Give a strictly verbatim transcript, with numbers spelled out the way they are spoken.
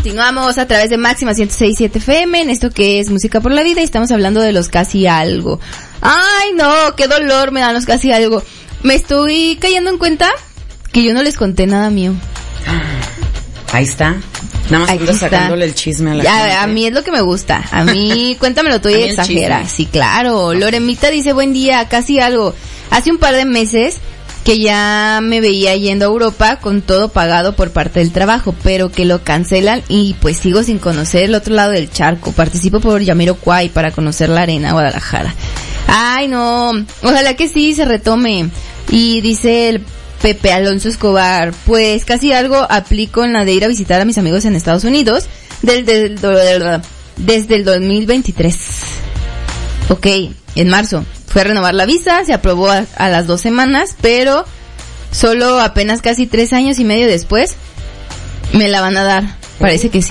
Continuamos a través de Máxima ciento seis punto siete F M en esto que es Música por la Vida y estamos hablando de los casi algo. Ay, no, qué dolor me dan los casi algo. Me estoy cayendo en cuenta que yo no les conté nada mío. Ahí está. Nada más ando sacándole el chisme a la ya, gente. A mí es lo que me gusta. A mí, cuéntamelo tú y exagera. Sí, claro. Loremita dice, buen día, casi algo. Hace un par de meses que ya me veía yendo a Europa con todo pagado por parte del trabajo, pero que lo cancelan y pues sigo sin conocer el otro lado del charco. Participo por Jamiroquai para conocer la arena Guadalajara. Ay, no. Ojalá que sí se retome. Y dice el Pepe Alonso Escobar, pues casi algo aplico en la de ir a visitar a mis amigos en Estados Unidos desde el, desde el dos mil veintitrés. Ok, en marzo. Fue a renovar la visa, se aprobó a, a las dos semanas, pero solo apenas casi tres años y medio después me la van a dar. Parece que sí.